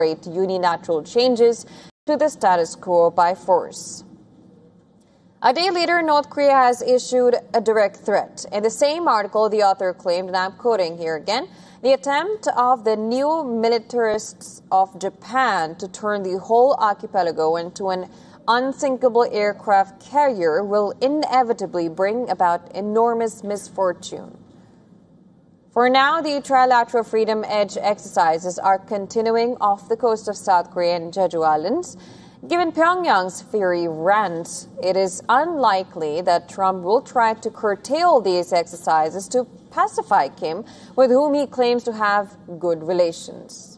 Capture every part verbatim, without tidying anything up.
unilateral changes to the status quo by force. A day later, North Korea has issued a direct threat. In the same article, the author claimed, and I'm quoting here again, the attempt of the new militarists of Japan to turn the whole archipelago into an unsinkable aircraft carrier will inevitably bring about enormous misfortune. For now, the trilateral Freedom Edge exercises are continuing off the coast of South Korea and Jeju Islands. Given Pyongyang's fiery rant, it is unlikely that Trump will try to curtail these exercises to pacify Kim, with whom he claims to have good relations.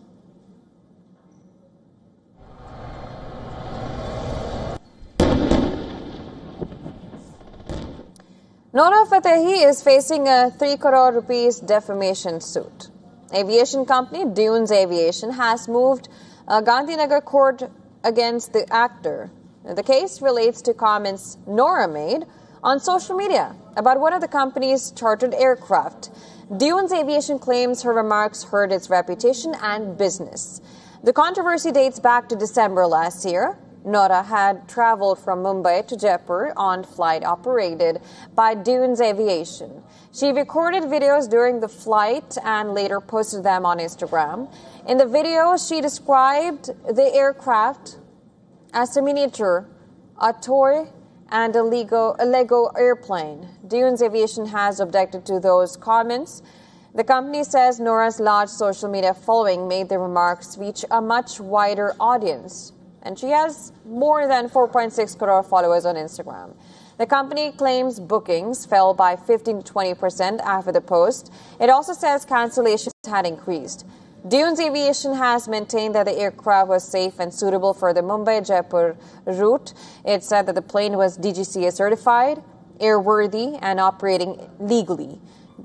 Nora Fatehi is facing a three crore rupees defamation suit. Aviation company Dunes Aviation has moved a Gandhinagar court against the actor. The case relates to comments Nora made on social media about one of the company's chartered aircraft. Dunes Aviation claims her remarks hurt its reputation and business. The controversy dates back to December last year. Nora had traveled from Mumbai to Jaipur on flight operated by Dunes Aviation. She recorded videos during the flight and later posted them on Instagram. In the video, she described the aircraft as a miniature, a toy, and a Lego, a Lego airplane. Dunes Aviation has objected to those comments. The company says Nora's large social media following made the remarks reach a much wider audience, and she has more than four point six crore followers on Instagram. The company claims bookings fell by fifteen to twenty percent after the post. It also says cancellations had increased. Dunes Aviation has maintained that the aircraft was safe and suitable for the Mumbai-Jaipur route. It said that the plane was D G C A certified, airworthy, and operating legally.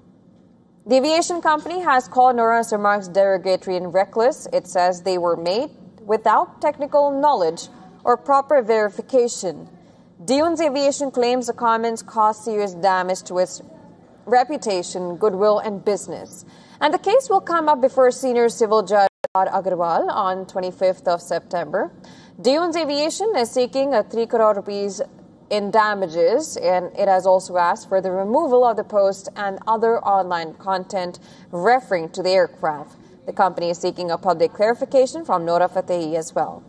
The aviation company has called Nora's remarks derogatory and reckless. It says they were made without technical knowledge or proper verification. Dunes Aviation claims the comments caused serious damage to its reputation, goodwill, and business. And the case will come up before senior civil judge Agarwal on twenty-fifth of September. Dunes Aviation is seeking a three crore rupees in damages, and it has also asked for the removal of the post and other online content referring to the aircraft. The company is seeking a public clarification from Nora Fatehi as well.